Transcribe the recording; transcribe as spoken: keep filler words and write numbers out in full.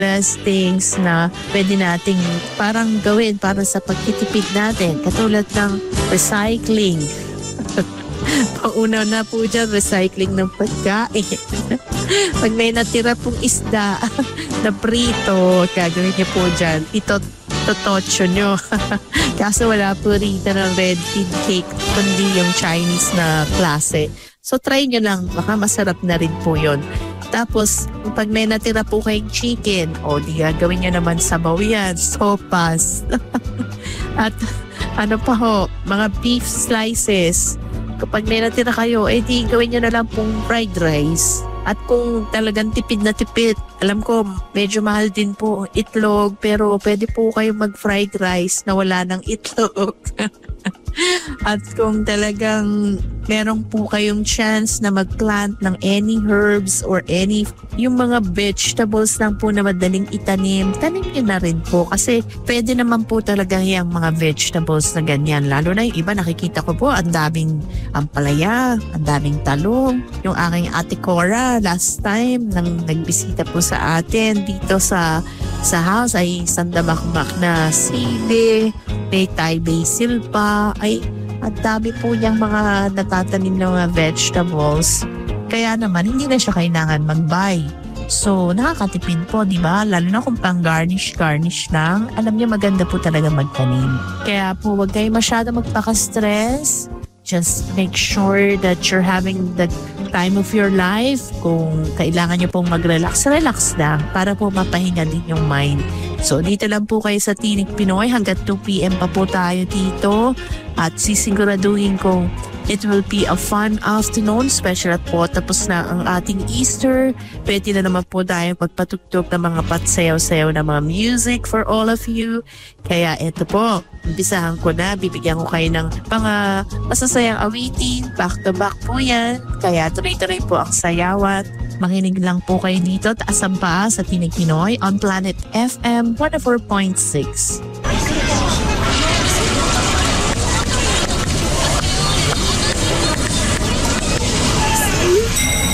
there's things na pwede nating parang gawin para sa pagtitipid natin. Katulad ng recycling. Pauna na po dyan, recycling ng pagkain. Pag may natira pong isda na prito, gagawin niyo po dyan. Ito, totocho nyo. Kaso wala po rito ng red tin cake, kundi yung Chinese na klase. So try nyo lang, baka masarap na rin po yun. Tapos, pag may natira po kayong chicken, o di gagawin nyo naman sabaw yan, sopas. At ano pa ho, mga beef slices. Kapag may natira kayo, eh di gawin nyo na lang pong fried rice. At kung talagang tipid na tipid, alam ko medyo mahal din po itlog, pero pwede po kayo mag-fried rice na wala ng itlog. At kung talagang meron po kayong chance na mag-plant ng any herbs or any, yung mga vegetables lang po na madaling itanim, tanim nyo na rin po. Kasi pwede naman po talaga yung mga vegetables na ganyan. Lalo na yung iba, nakikita ko po, ang daming ampalaya, ang daming talong. Yung aking ate Cora, last time, nang nagbisita po sa atin dito sa sa house, ay sandamakmak na sili, may Thai basil pa, ay at dami po niyang mga natatanim na mga vegetables. Kaya naman, hindi na siya kailangan mag-buy. So, nakakatipid po, di ba? Lalo na kung pang garnish-garnish lang, alam niya maganda po talaga magtanim. Kaya po, wag kayo masyado magpaka-stress. Just make sure that you're having the time of your life. Kung kailangan niyo pong mag-relax, relax lang para po mapahinga din yung mind. So, dito lang po kayo sa Tinig Pinoy. Hanggat two p.m. pa po tayo dito. At sisiguraduhin kong it will be a fun afternoon. Special at po tapos na ang ating Easter. Pwede na naman po tayo magpatugtog ng mga patsayaw-sayaw na mga music for all of you. Kaya eto po, umpisahan ko na. Bibigyan ko kayo ng mga masasayang awitin. Back to back po yan. Kaya tuloy-tuloy po ang sayawat. Makinig lang po kayo dito, taas ang paa sa Tinig Pinoy on Planet F M one oh four point six.